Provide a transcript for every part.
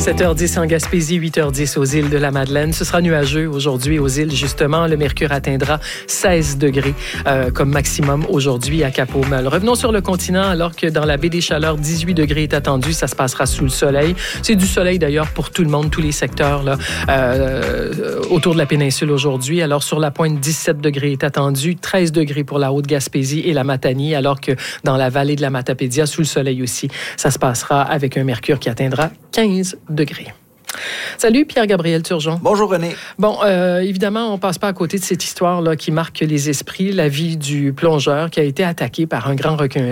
7h10 en Gaspésie, 8h10 aux îles de la Madeleine. Ce sera nuageux aujourd'hui aux îles, justement. Le mercure atteindra 16 degrés comme maximum aujourd'hui à Cap-aux-Meules. Revenons sur le continent, alors que dans la baie des Chaleurs, 18 degrés est attendu. Ça se passera sous le soleil. C'est du soleil, d'ailleurs, pour tout le monde, tous les secteurs là, autour de la péninsule aujourd'hui. Alors, sur la pointe, 17 degrés est attendu. 13 degrés pour la Haute-Gaspésie et la Matanie, alors que dans la vallée de la Matapédia, sous le soleil aussi, ça se passera avec un mercure qui atteindra 15 degrés. Salut, Pierre-Gabriel Turgeon. Bonjour, René. Bon, évidemment, on ne passe pas à côté de cette histoire-là qui marque les esprits, la vie du plongeur qui a été attaqué par un grand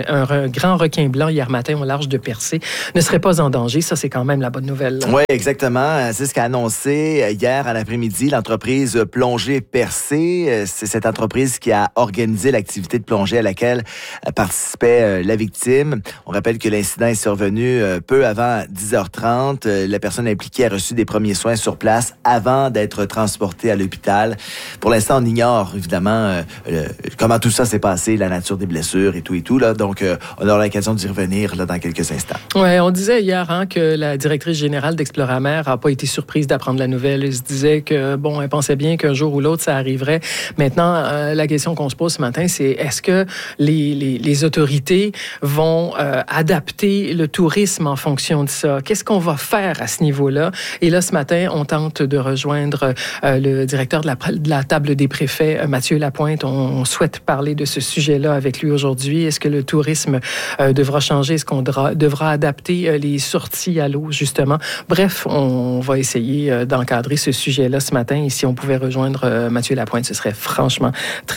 requin blanc hier matin au large de Percé ne serait pas en danger. Ça, c'est quand même la bonne nouvelle. Oui, exactement. C'est ce qu'a annoncé hier à l'après-midi l'entreprise Plongée Percé. C'est cette entreprise qui a organisé l'activité de plongée à laquelle participait la victime. On rappelle que l'incident est survenu peu avant 10h30. La personne impliquée a reçu des premiers soins sur place avant d'être transportée à l'hôpital. Pour l'instant, on ignore évidemment comment tout ça s'est passé, la nature des blessures et tout là. Donc, on aura l'occasion d'y revenir là dans quelques instants. Ouais, on disait hier que la directrice générale d'Exploramer n'a pas été surprise d'apprendre la nouvelle. Elle se disait que bon, elle pensait bien qu'un jour ou l'autre ça arriverait. Maintenant, la question qu'on se pose ce matin, c'est est-ce que les autorités vont adapter le tourisme en fonction de ça? Qu'est-ce qu'on va faire à ce niveau-là? Et là, ce matin, on tente de rejoindre le directeur de la table des préfets, Mathieu Lapointe. On souhaite parler de ce sujet-là avec lui aujourd'hui. Est-ce que le tourisme devra changer? Est-ce qu'on devra adapter les sorties à l'eau, justement? Bref, on va essayer d'encadrer ce sujet-là ce matin. Et si on pouvait rejoindre Mathieu Lapointe, ce serait franchement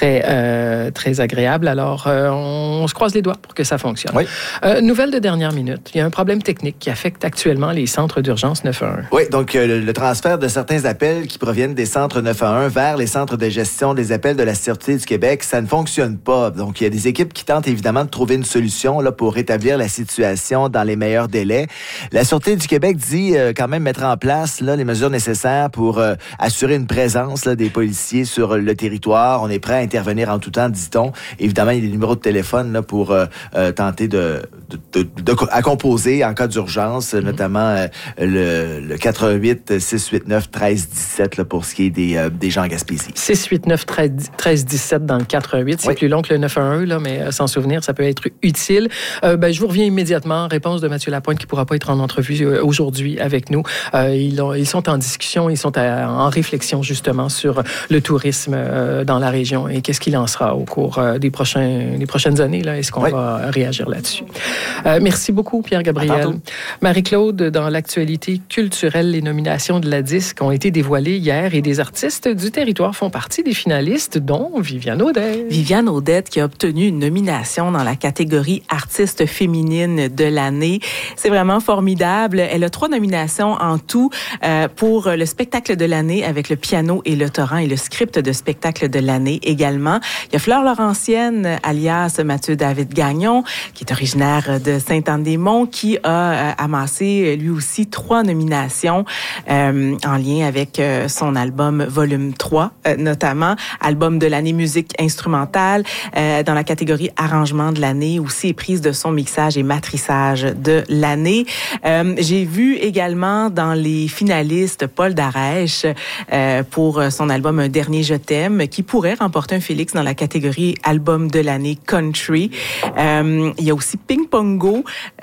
très, très agréable. Alors, on se croise les doigts pour que ça fonctionne. Oui. Nouvelle de dernière minute. Il y a un problème technique qui affecte actuellement les centres d'urgence 911. Oui, donc le transfert de certains appels qui proviennent des centres 911 vers les centres de gestion des appels de la Sûreté du Québec, ça ne fonctionne pas. Donc, il y a des équipes qui tentent évidemment de trouver une solution là, pour rétablir la situation dans les meilleurs délais. La Sûreté du Québec dit quand même mettre en place là, les mesures nécessaires pour assurer une présence là, des policiers sur le territoire. On est prêt à intervenir en tout temps, dit-on. Évidemment, il y a des numéros de téléphone là, pour tenter à composer en cas d'urgence, notamment le 88 689 1317 là, pour ce qui est des gens en Gaspésie. 689 1317 dans le 88. C'est plus long que le 911, là, mais s'en souvenir, ça peut être utile. Je vous reviens immédiatement. Réponse de Mathieu Lapointe qui ne pourra pas être en entrevue aujourd'hui avec nous. Ils sont en discussion, ils sont en réflexion justement sur le tourisme dans la région et qu'est-ce qu'il en sera au cours des prochaines années. Là. Est-ce qu'on va réagir là-dessus? Merci beaucoup, Pierre-Gabriel. Marie-Claude, dans l'actualité culturelle, les nominations de la disque ont été dévoilées hier et des artistes du territoire font partie des finalistes, dont Viviane Audette. Viviane Audette qui a obtenu une nomination dans la catégorie artiste féminine de l'année. C'est vraiment formidable. Elle a 3 nominations en tout pour le spectacle de l'année avec le piano et le torrent et le script de spectacle de l'année également. Il y a Fleur Laurentienne, alias Mathieu David Gagnon, qui est originaire de Sainte-Anne-des-Monts, qui a amassé lui aussi 3 nominations en lien avec son album Volume 3, notamment album de l'année musique instrumentale dans la catégorie arrangement de l'année, aussi prise de son, mixage et matrissage de l'année. J'ai vu également dans les finalistes Paul Darèche pour son album Un dernier je t'aime, qui pourrait remporter un Félix dans la catégorie album de l'année country. Il y a aussi Ping Pongo,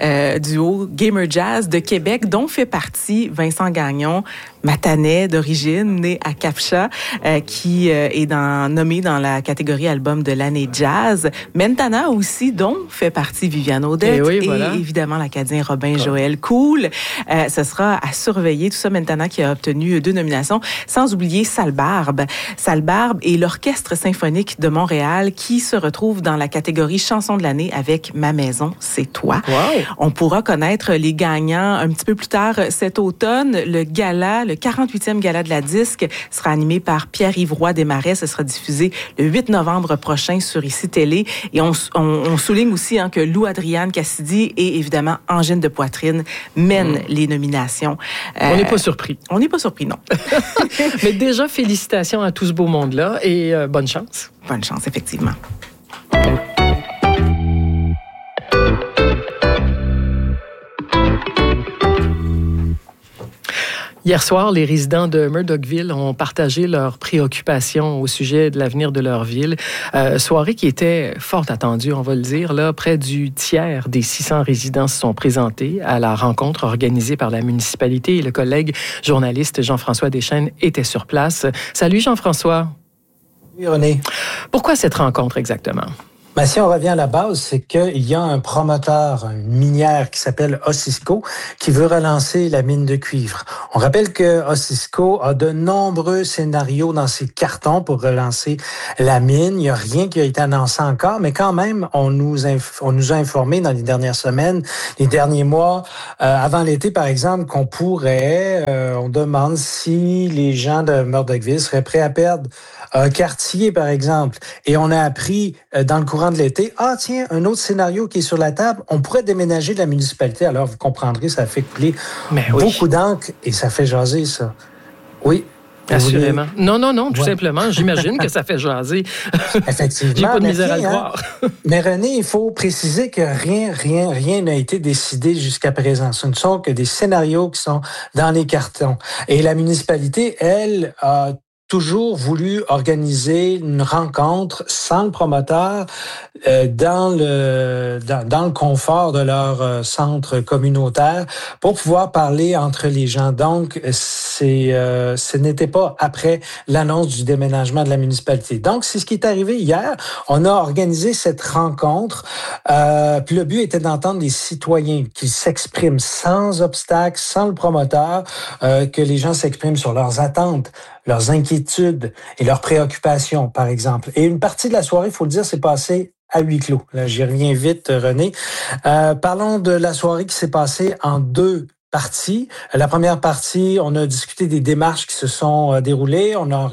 duo Gamer Jazz de Québec, dont fait partie Vincent Gagnon, Matanais d'origine, né à Capcha, qui est nommé dans la catégorie album de l'année jazz. Mentana aussi, dont fait partie Viviane Audette et évidemment l'Acadien Robin Joël Cool. Ce sera à surveiller tout ça. Mentana qui a obtenu 2 nominations, sans oublier Salbarbe. Salbarbe et l'Orchestre symphonique de Montréal qui se retrouve dans la catégorie chanson de l'année avec Ma maison, c'est toi. Wow. On pourra connaître les gagnants un petit peu plus tard cet automne. Le 48e gala de la disque sera animé par Pierre-Yves Roy Desmarais. Ce sera diffusé le 8 novembre prochain sur ICI Télé. Et on souligne aussi que Lou Adriane Cassidy et évidemment Angine de Poitrine mènent les nominations. On n'est pas surpris. On n'est pas surpris, non. Mais déjà, félicitations à tout ce beau monde-là et bonne chance. Bonne chance, effectivement. Hier soir, les résidents de Murdochville ont partagé leurs préoccupations au sujet de l'avenir de leur ville. Soirée qui était fort attendue, on va le dire. Là, près du tiers des 600 résidents se sont présentés à la rencontre organisée par la municipalité et le collègue journaliste Jean-François Deschênes était sur place. Salut Jean-François. Oui, René. Pourquoi cette rencontre exactement? Ben, si on revient à la base, c'est qu'il y a un promoteur, une minière qui s'appelle Osisko, qui veut relancer la mine de cuivre. On rappelle que Osisko a de nombreux scénarios dans ses cartons pour relancer la mine. Il n'y a rien qui a été annoncé encore, mais quand même, on nous a informé dans les dernières semaines, les derniers mois, avant l'été, par exemple, qu'on pourrait, on demande si les gens de Murdochville seraient prêts à perdre un quartier, par exemple. Et on a appris dans le courant de l'été, tiens, un autre scénario qui est sur la table, on pourrait déménager la municipalité. Alors, vous comprendrez, ça fait couler beaucoup d'encre et ça fait jaser, ça. Oui. Assurément. Non, tout simplement. J'imagine que ça fait jaser. Effectivement. J'ai pas de misère à le croire. Mais René, il faut préciser que rien n'a été décidé jusqu'à présent. Ce ne sont que des scénarios qui sont dans les cartons. Et la municipalité, elle, a toujours voulu organiser une rencontre sans le promoteur dans le confort de leur centre communautaire pour pouvoir parler entre les gens. Donc, ce n'était pas après l'annonce du déménagement de la municipalité. Donc, c'est ce qui est arrivé hier. On a organisé cette rencontre. Puis le but était d'entendre les citoyens qui s'expriment sans obstacle, sans le promoteur, que les gens s'expriment sur leurs attentes, leurs inquiétudes et leurs préoccupations, par exemple. Et une partie de la soirée, il faut le dire, s'est passée à huis clos. Là, j'y reviens vite, René. Parlons de la soirée qui s'est passée en 2 parties. La première partie, on a discuté des démarches qui se sont déroulées. On a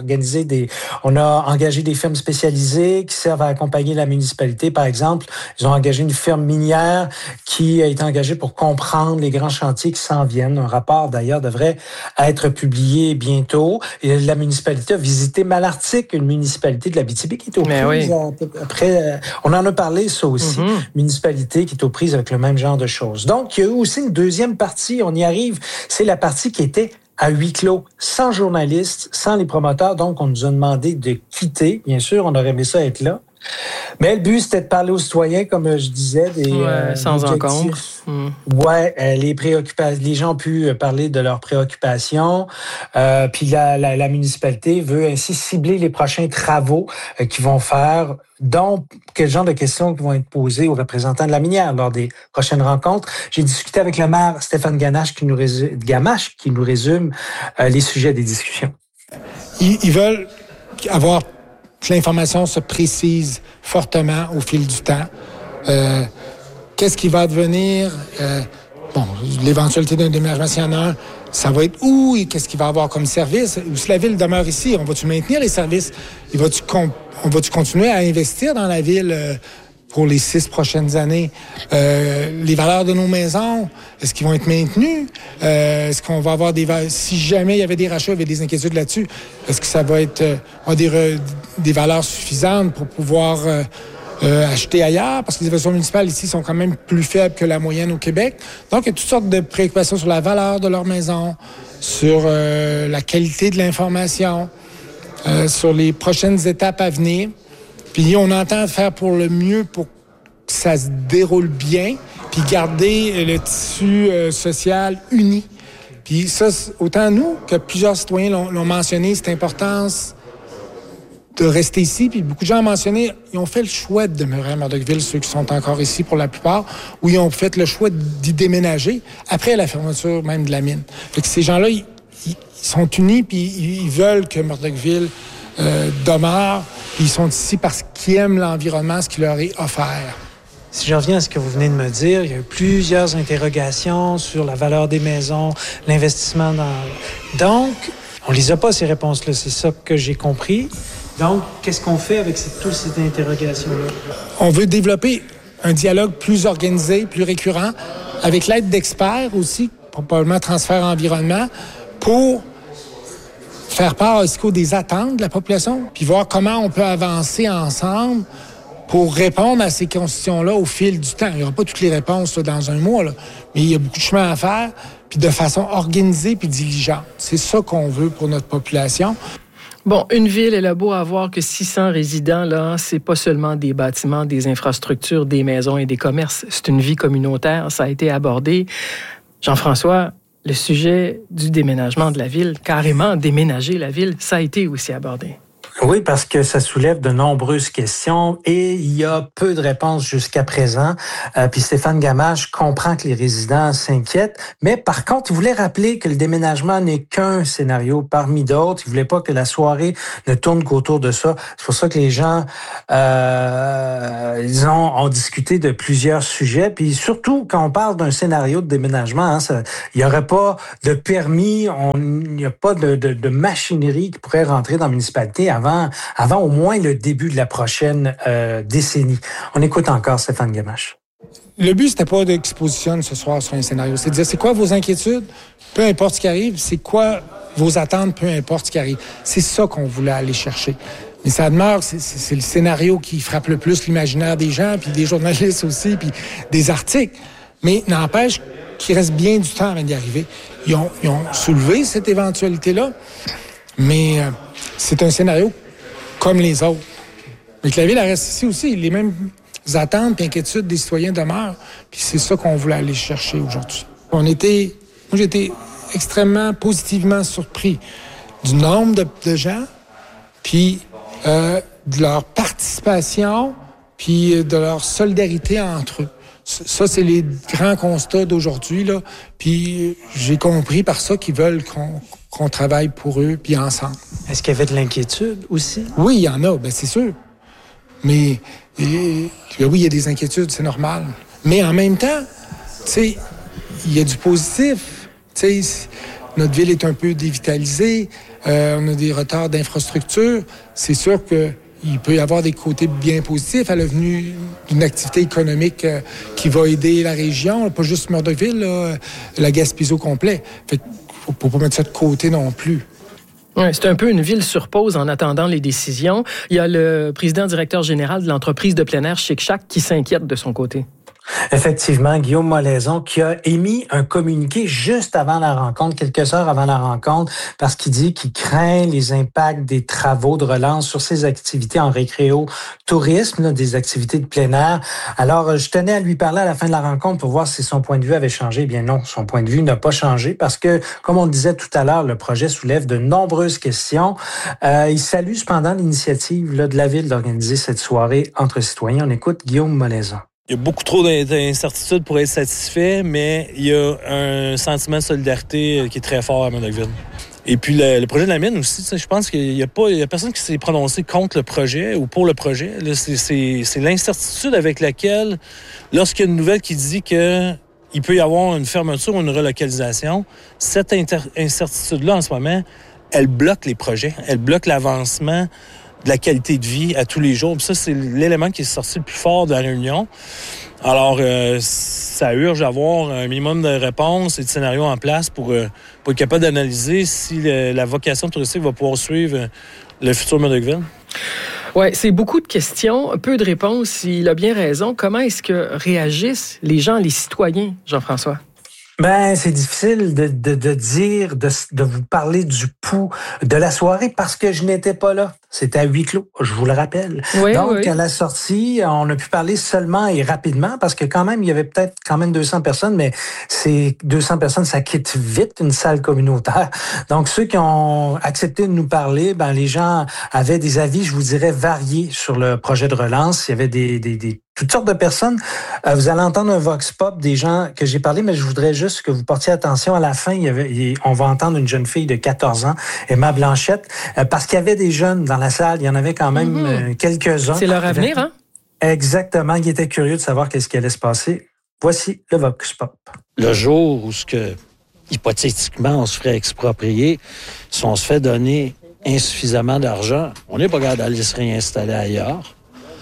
engagé des firmes spécialisées qui servent à accompagner la municipalité. Par exemple, ils ont engagé une firme minière qui a été engagée pour comprendre les grands chantiers qui s'en viennent. Un rapport, d'ailleurs, devrait être publié bientôt. Et la municipalité a visité Malartic, une municipalité de l'Abitibi qui est aux prises après. On en a parlé, ça aussi. Municipalité qui est aux prises avec le même genre de choses. Donc, il y a eu aussi une deuxième partie. On y arrive. C'est la partie qui était à huis clos, sans journalistes, sans les promoteurs. Donc, on nous a demandé de quitter. Bien sûr, on aurait aimé ça être là. Mais le but, c'était de parler aux citoyens, comme je disais, sans encombre. Les préoccupations. Les gens ont pu parler de leurs préoccupations. Puis la municipalité veut ainsi cibler les prochains travaux qu'ils vont faire. Donc, quel genre de questions qui vont être posées aux représentants de la minière lors des prochaines rencontres. J'ai discuté avec le maire Stéphane Gamache qui nous résume les sujets des discussions. Ils veulent avoir que l'information se précise fortement au fil du temps. Qu'est-ce qui va advenir? L'éventualité d'un déménagement, s'il y en a un, ça va être où et qu'est-ce qu'il va avoir comme service? Ou si la ville demeure ici, on va-tu maintenir les services? On va-tu continuer à investir dans la ville pour les 6 prochaines années? Les valeurs de nos maisons, est-ce qu'ils vont être maintenus? Est-ce qu'on va avoir si jamais il y avait des rachats, il y avait des inquiétudes là-dessus, est-ce que ça va être des valeurs suffisantes pour pouvoir acheter ailleurs? Parce que les investissements municipales ici sont quand même plus faibles que la moyenne au Québec. Donc, il y a toutes sortes de préoccupations sur la valeur de leur maison, sur la qualité de l'information, sur les prochaines étapes à venir. Puis on entend faire pour le mieux pour que ça se déroule bien, puis garder le tissu social uni. Puis ça, autant nous que plusieurs citoyens l'ont mentionné, cette importance de rester ici. Puis beaucoup de gens ont mentionné, ils ont fait le choix de demeurer à Murdochville, ceux qui sont encore ici pour la plupart, ou ils ont fait le choix d'y déménager après la fermeture même de la mine. Fait que ces gens-là, ils sont unis, puis ils veulent que Murdochville demeure. Ils sont ici parce qu'ils aiment l'environnement, ce qui leur est offert. Si je reviens à ce que vous venez de me dire, il y a eu plusieurs interrogations sur la valeur des maisons, l'investissement dans... Donc, on ne les a pas, ces réponses-là. C'est ça que j'ai compris. Donc, qu'est-ce qu'on fait avec toutes ces interrogations-là? On veut développer un dialogue plus organisé, plus récurrent, avec l'aide d'experts aussi, probablement transfert environnement, pour faire part aussi des attentes de la population, puis voir comment on peut avancer ensemble pour répondre à ces questions-là au fil du temps. Il n'y aura pas toutes les réponses là, dans un mois, là, mais il y a beaucoup de chemin à faire. puis de façon organisée puis diligente. C'est ça qu'on veut pour notre population. Bon, une ville, elle a beau avoir que 600 résidents, là, c'est pas seulement des bâtiments, des infrastructures, des maisons et des commerces. C'est une vie communautaire, ça a été abordé. Jean-François, le sujet du déménagement de la ville, carrément déménager la ville, ça a été aussi abordé. Oui, parce que ça soulève de nombreuses questions et il y a peu de réponses jusqu'à présent. Puis Stéphane Gamache comprend que les résidents s'inquiètent, mais par contre, il voulait rappeler que le déménagement n'est qu'un scénario parmi d'autres. Il voulait pas que la soirée ne tourne qu'autour de ça. C'est pour ça que les gens ils ont discuté de plusieurs sujets. Puis surtout, quand on parle d'un scénario de déménagement, il n'y aurait pas de permis, il n'y a pas de machinerie qui pourrait rentrer dans la municipalité avant au moins le début de la prochaine décennie. On écoute encore Stéphane Gamache. Le but, c'était pas d'exposition ce soir sur un scénario. C'est de dire, c'est quoi vos inquiétudes? Peu importe ce qui arrive. C'est quoi vos attentes? Peu importe ce qui arrive. C'est ça qu'on voulait aller chercher. Mais ça demeure, c'est le scénario qui frappe le plus l'imaginaire des gens, puis des journalistes aussi, puis des articles. Mais n'empêche qu'il reste bien du temps avant d'y arriver. Ils ont soulevé cette éventualité-là, mais c'est un scénario comme les autres. Mais que la ville reste ici aussi. Les mêmes attentes et inquiétudes des citoyens demeurent. Puis c'est ça qu'on voulait aller chercher aujourd'hui. Moi, j'étais extrêmement positivement surpris du nombre de gens, puis de leur participation, puis de leur solidarité entre eux. Ça, c'est les grands constats d'aujourd'hui, là. Puis j'ai compris par ça qu'ils veulent qu'on travaille pour eux, puis ensemble. Est-ce qu'il y avait de l'inquiétude aussi? Oui, il y en a, bien c'est sûr. Mais oui, il y a des inquiétudes, c'est normal. Mais en même temps, tu sais, il y a du positif. Tu sais, notre ville est un peu dévitalisée, on a des retards d'infrastructure. C'est sûr qu'il peut y avoir des côtés bien positifs à la venue d'une activité économique qui va aider la région, pas juste Murdochville, là, la Gaspésie au complet. Fait qu'il faut pas mettre ça de côté non plus. Oui, c'est un peu une ville sur pause en attendant les décisions. Il y a le président-directeur général de l'entreprise de plein air Chic Chac qui s'inquiète de son côté. Effectivement, Guillaume Molaison qui a émis un communiqué juste avant la rencontre, quelques heures avant la rencontre, parce qu'il dit qu'il craint les impacts des travaux de relance sur ses activités en récréo-tourisme, là, des activités de plein air. Alors, je tenais à lui parler à la fin de la rencontre pour voir si son point de vue avait changé. Eh bien non, son point de vue n'a pas changé parce que, comme on le disait tout à l'heure, le projet soulève de nombreuses questions. Il salue cependant l'initiative là, de la Ville d'organiser cette soirée entre citoyens. On écoute Guillaume Molaison. Il y a beaucoup trop d'incertitudes pour être satisfait, mais il y a un sentiment de solidarité qui est très fort à Murdochville. Et puis le projet de la mine aussi, je pense qu'il y a personne qui s'est prononcé contre le projet ou pour le projet. Là, c'est l'incertitude avec laquelle, lorsqu'il y a une nouvelle qui dit qu'il peut y avoir une fermeture ou une relocalisation, cette incertitude-là en ce moment, elle bloque les projets, elle bloque l'avancement de la qualité de vie à tous les jours. Puis ça, c'est l'élément qui est sorti le plus fort de la réunion. Alors, ça urge à avoir un minimum de réponses et de scénarios en place pour être capable d'analyser si la vocation touristique va pouvoir suivre le futur Murdochville. Oui, c'est beaucoup de questions, peu de réponses. Il a bien raison. Comment est-ce que réagissent les gens, les citoyens, Jean-François? Ben, c'est difficile de dire, de vous parler du pouls de la soirée parce que je n'étais pas là. C'était à huis clos, je vous le rappelle. Oui, donc, oui. À la sortie, on a pu parler seulement et rapidement parce que quand même, il y avait peut-être 200 personnes, mais ces 200 personnes, ça quitte vite une salle communautaire. Donc, ceux qui ont accepté de nous parler, ben, les gens avaient des avis, je vous dirais, variés sur le projet de relance. Il y avait toutes sortes de personnes. Vous allez entendre un vox pop des gens que j'ai parlé, mais je voudrais juste que vous portiez attention. À la fin, on va entendre une jeune fille de 14 ans, Emma Blanchette, parce qu'il y avait des jeunes dans la salle. Il y en avait quand même quelques-uns. C'est leur avenir, hein? Exactement. Ils étaient curieux de savoir qu'est-ce qui allait se passer. Voici le vox pop. Le jour où, hypothétiquement, on se ferait exproprier, si on se fait donner insuffisamment d'argent, on n'est pas capable d'aller se réinstaller ailleurs.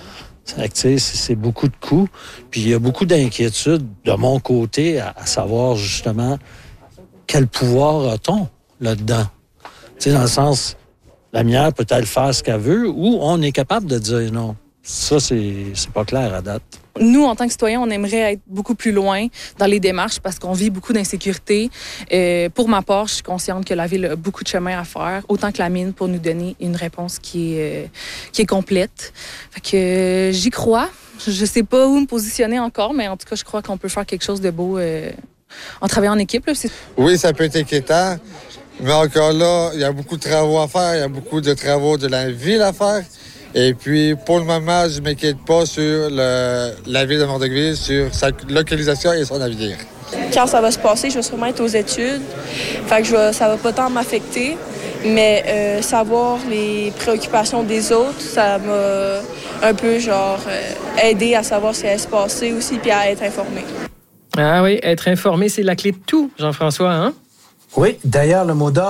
C'est beaucoup de coûts. Puis il y a beaucoup d'inquiétudes de mon côté à savoir justement quel pouvoir a-t-on là-dedans. Dans le sens, la minière peut-elle faire ce qu'elle veut ou on est capable de dire non. Ça, c'est pas clair à date. Nous, en tant que citoyens, on aimerait être beaucoup plus loin dans les démarches parce qu'on vit beaucoup d'insécurité. Pour ma part, je suis consciente que la ville a beaucoup de chemin à faire, autant que la mine, pour nous donner une réponse qui est complète. Fait que j'y crois. Je sais pas où me positionner encore, mais en tout cas, je crois qu'on peut faire quelque chose de beau en travaillant en équipe. Là. Oui, ça peut être inquiétant, mais encore là, il y a beaucoup de travaux à faire. Il y a beaucoup de travaux de la ville à faire. Et puis, pour le moment, je ne m'inquiète pas sur la ville de Mondeville, sur sa localisation et son avenir. Quand ça va se passer, je vais sûrement être aux études. Fait que ça va pas tant m'affecter. Mais savoir les préoccupations des autres, ça m'a un peu aidé à savoir ce qui allait se passer aussi puis à être informé. Ah oui, être informé, c'est la clé de tout, Jean-François, hein? Oui, d'ailleurs, le mot d'ordre